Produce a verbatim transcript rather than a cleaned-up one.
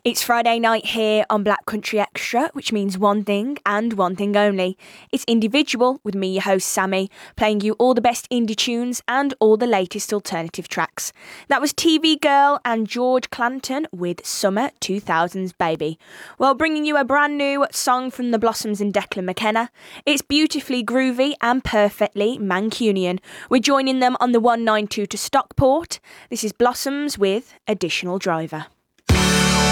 It's Friday night here on Black Country Extra, which means one thing and one thing only. It's Individual with me, your host Sammy, playing you all the best indie tunes and all the latest alternative tracks. That was T V Girl and George Clanton with Summer two thousands Baby. Well, bringing you a brand new song from the Blossoms and Declan McKenna. It's beautifully groovy and perfectly Mancunian. We're joining them on the one ninety-two to Stockport. This is Blossoms with Additional Driver.